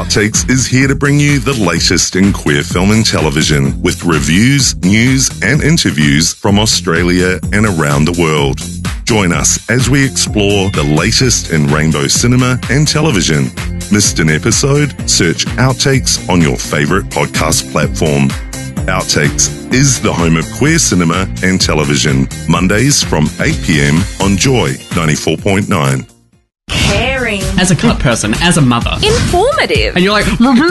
Outtakes is here to bring you the latest in queer film and television with reviews, news and interviews from Australia and around the world. Join us as we explore the latest in rainbow cinema and television. Missed an episode? Search Outtakes on your favourite podcast platform. Outtakes is the home of queer cinema and television. Mondays from 8 p.m. on Joy 94.9. Caring. As a cut person, as a mother. Informative. And you're like,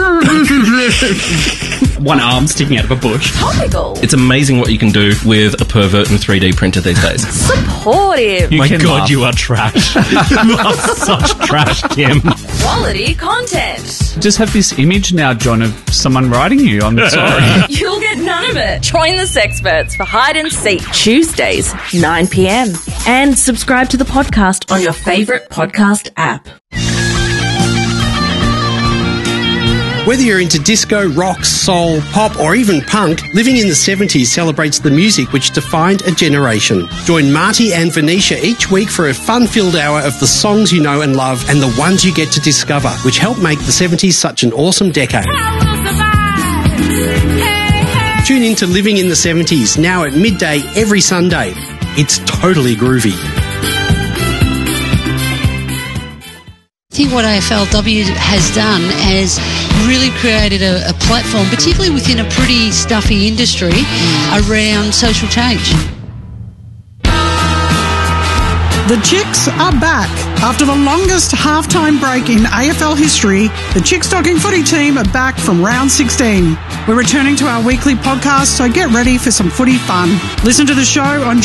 one arm sticking out of a bush. Topical. It's amazing what you can do with a pervert and 3D printer these days. Supportive. My God, laugh. you are trash. You are such trash, Kim. Quality content. Just have this image now, John, of someone writing you. I'm sorry. You'll get none of it. Join the Sexperts for Hide and Seek Tuesdays, 9 p.m. And subscribe to the podcast on your favourite podcast app. Whether you're into disco, rock, soul, pop or even punk, Living in the 70s celebrates the music which defined a generation. Join Marty and Venetia each week for a fun-filled hour of the songs you know and love and the ones you get to discover, which helped make the 70s such an awesome decade. Tune in to Living in the 70s, now at midday every Sunday. It's totally groovy. I think what AFLW has done is really created a platform, particularly within a pretty stuffy industry, around social change. The Chicks are back. After the longest halftime break in AFL history, the Chicks Talking Footy team are back from round 16. We're returning to our weekly podcast, so get ready for some footy fun. Listen to the show on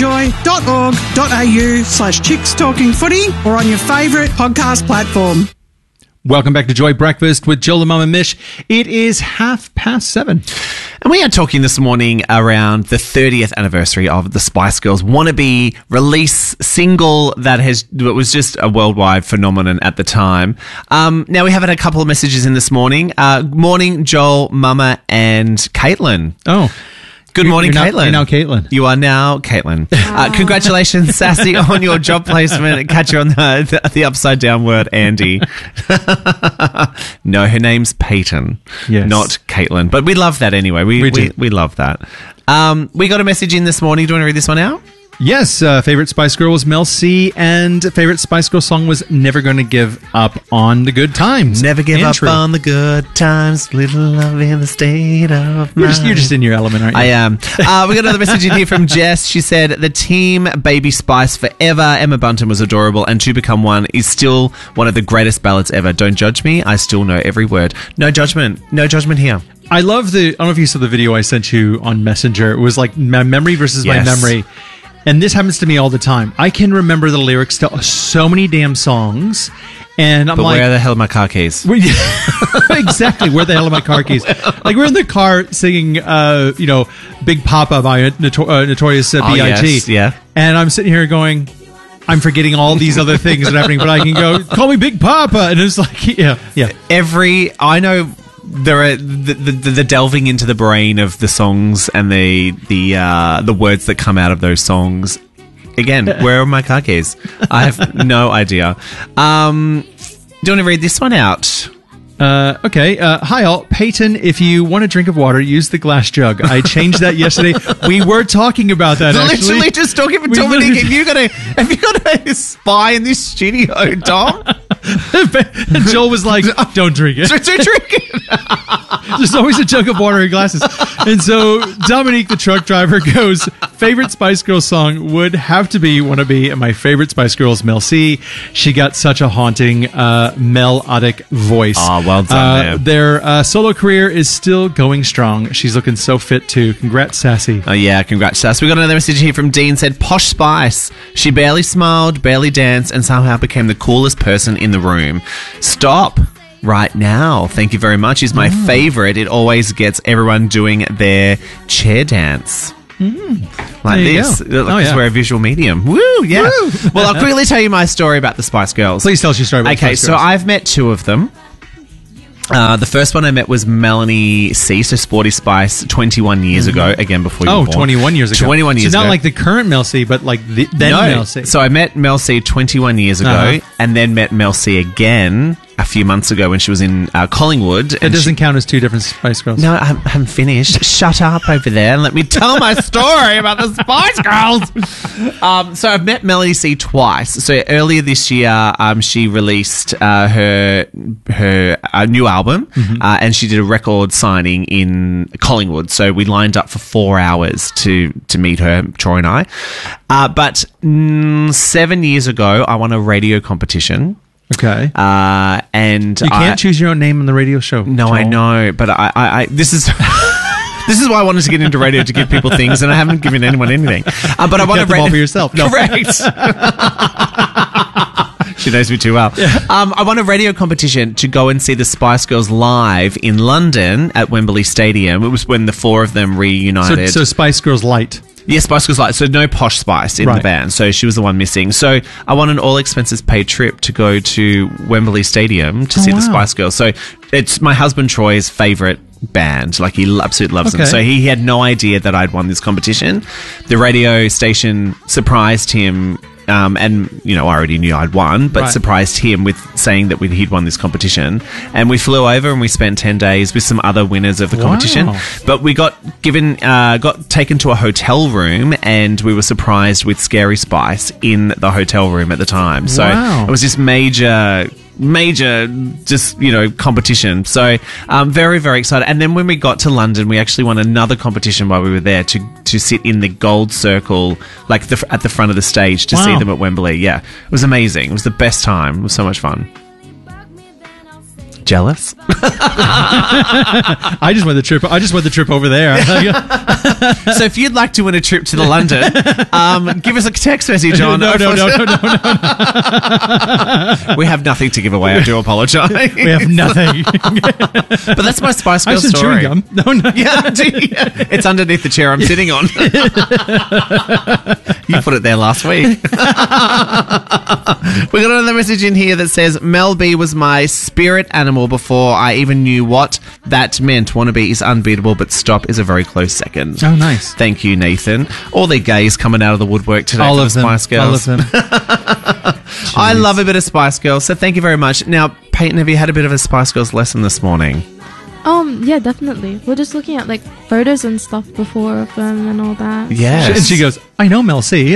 joy.org.au/Chicks Talking Footy or on your favourite podcast platform. Welcome back to Joy Breakfast with Jill, the Mum and Mish. It is 7:30. And we are talking this morning around the 30th anniversary of the Spice Girls Wannabe release single that was just a worldwide phenomenon at the time. Now we have had a couple of messages in this morning. Morning, Joel, Mama and Caitlin. Oh. Good morning, Caitlin. You're now Caitlin. You are now Caitlin. Congratulations, Sassy, on your job placement. Catch you on the upside down word, Andy. No, her name's Peyton, not Caitlin. But we love that anyway. We love that. We got a message in this morning. Do you want to read this one out? Yes, favorite Spice Girl was Mel C, and favorite Spice Girl song was Never Gonna Give Up on the Good Times. Never give up on the good times, little love in the state of mind. You're just in your element, aren't you? I am. We got another message in here from Jess. She said, the team Baby Spice forever. Emma Bunton was adorable, and To Become One is still one of the greatest ballads ever. Don't judge me, I still know every word. No judgment. No judgment here. I love I don't know if you saw the video I sent you on Messenger. It was like my memory versus my memory. And this happens to me all the time. I can remember the lyrics to so many damn songs, and I'm like, where the hell are my car keys? Exactly, where the hell are my car keys? Like, we're in the car singing, Big Papa by Notorious B.I.G. Yes, yeah. And I'm sitting here going, I'm forgetting all these other things that are happening, but I can go, call me Big Papa, and it's like, yeah. I know. There are the delving into the brain of the songs and the words that come out of those songs. Again, where are my car keys? I have no idea. Do you want to read this one out? Okay. Hi all. Peyton, if you want a drink of water, use the glass jug. I changed that yesterday. We were talking about that, actually. Literally just talking for Dominic. Have you got a spy in this studio, Dom? And Joel was like, don't drink it. Don't drink it. There's always a jug of water and glasses. And so Dominique, the truck driver, goes, favorite Spice Girls song would have to be Wannabe, and my favorite Spice Girls, Mel C. She got such a haunting melodic voice. Oh, well done, man. Their solo career is still going strong. She's looking so fit, too. Congrats, Sassy. Oh, yeah, congrats, Sass. We got another message here from Dean. Said, Posh Spice. She barely smiled, barely danced, and somehow became the coolest person in the room. Stop right now. Thank you very much. Is my favorite. It always gets everyone doing their chair dance. Like this. We're a visual medium. Woo, yeah. Woo. Well, I'll quickly tell you my story about the Spice Girls. Please tell us your story about the Spice Girls. Okay, so I've met two of them. The first one I met was Melanie C, so Sporty Spice, 21 years ago, again before you were born. 21 years ago. 21 years ago. So not like the current Mel C, but like Mel C. So I met Mel C 21 years ago, and then met Mel C again a few months ago when she was in Collingwood. It doesn't count as two different Spice Girls. No, I haven't finished. Shut up over there and let me tell my story about the Spice Girls. So I've met Melody C twice. So earlier this year, she released her new album, and she did a record signing in Collingwood. So we lined up for 4 hours to meet her, Troy and I. But 7 years ago, I won a radio competition. Okay. And you can't choose your own name on the radio show. No, Joel. I know, but I this is this is why I wanted to get into radio, to give people things, and I haven't given anyone anything. But I want to all for yourself. No. Correct. She knows me too well. I won a radio competition to go and see the Spice Girls live in London at Wembley Stadium. It was when the four of them reunited. So Spice Girls Light. Yes, Spice Girls Light. So no Posh Spice in the band. So she was the one missing. So I won an all expenses paid trip to go to Wembley Stadium to see the Spice Girls. So it's my husband Troy's favourite band. Like, he absolutely loves them. So he had no idea that I'd won this competition. The radio station surprised him. And, you know, I already knew I'd won, but surprised him with saying that he'd won this competition. And we flew over and we spent 10 days with some other winners of the competition. But we got taken to a hotel room, and we were surprised with Scary Spice in the hotel room at the time. So it was this major just, you know, competition. So very, very excited. And then when we got to London, we actually won another competition while we were there to sit in the gold circle, like at the front of the stage, to see them at Wembley. Yeah, it was amazing. It was the best time. It was so much fun. Jealous? I just won the trip. I just won the trip over there. So if you'd like to win a trip to the London, give us a text message on. No. We have nothing to give away. I do apologise. We have nothing. But that's my Spice Girls story. Chewing gum. No. Yeah, it's underneath the chair I'm sitting on. You put it there last week. We got another message in here that says, Mel B was my spirit animal before I even knew what that meant. Wannabe is unbeatable, but Stop is a very close second. Oh, nice. Thank you, Nathan. All the gays coming out of the woodwork today. All for of the them. Spice Girls. All of them. I love a bit of Spice Girls, so thank you very much. Now, Peyton, have you had a bit of a Spice Girls lesson this morning? Yeah, definitely. We're just looking at like photos and stuff before of them and all that. Yes. And she goes, I know Mel C.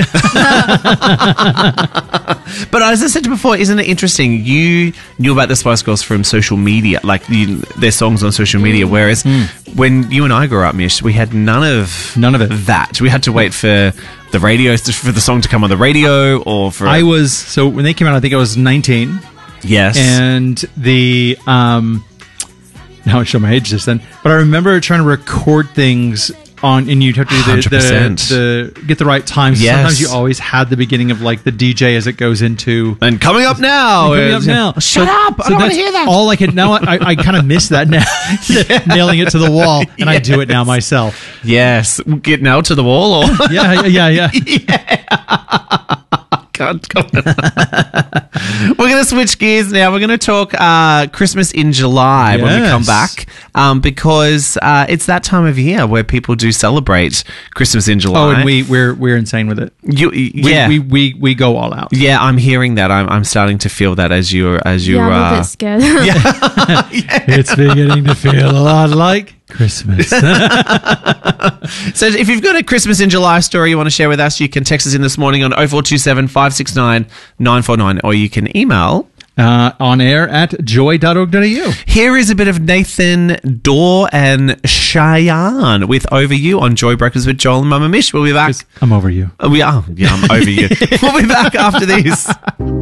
But as I said before, isn't it interesting? You knew about the Spice Girls from social media, like their songs on social media, whereas when you and I grew up, Mish, we had none of it. That. We had to wait for the radio, for the song to come on the radio, or for... So when they came out, I think I was 19. Yes. And the... now I show my age just then, but I remember trying to record things on, and you'd have to do the get the right time. So sometimes you always had the beginning of like the DJ as it goes into, and coming up now. Shut up! I don't want to hear that. All I can now, I kind of miss that now, nailing it to the wall, and I do it now myself. Yes, get nailed to the wall, or yeah. God. We're going to switch gears now. We're going to talk Christmas in July when we come back, because it's that time of year where people do celebrate Christmas in July. Oh, and we're insane with it. We go all out. Yeah, I'm hearing that. I'm starting to feel that as you. Yeah, I'm a bit scared. It's beginning to feel a lot like Christmas. So if you've got a Christmas in July story you want to share with us, you can text us in this morning on 0427 569 949, or you can email on air at joy.org.au. Here is a bit of Nathan Dorr and Cheyenne with Over You on Joy Breakfast with Joel and Mama Mish. We'll be back. I'm over you. We are. Yeah, I'm over you. We'll be back after this.